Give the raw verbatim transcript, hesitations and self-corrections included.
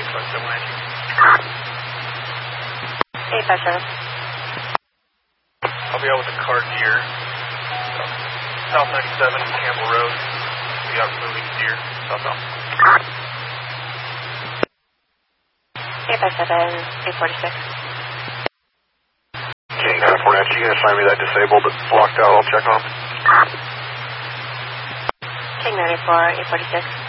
five seven Wenatchee. eight five seven. I'll be out with a car deer. South ninety-seven, Campbell Road. We got moving deer, southbound. eight five seven, eight forty-six. King nine four Natchez, you gonna find me that disabled that's blocked out? I'll check on. King ninety-four, eight forty-six.